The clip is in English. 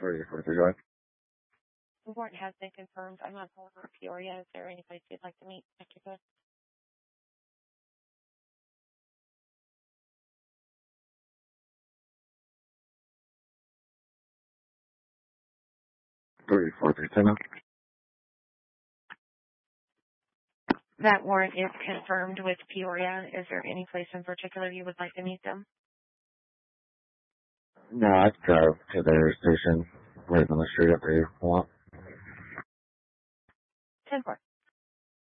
3443 Drive. The warrant has been confirmed. I'm on hold for Peoria. Is there any place you'd like to meet, Mr. Good? That warrant is confirmed with Peoria. Is there any place in particular you would like to meet them? No, I can drive to their station right on the street up there if you want. 10-4.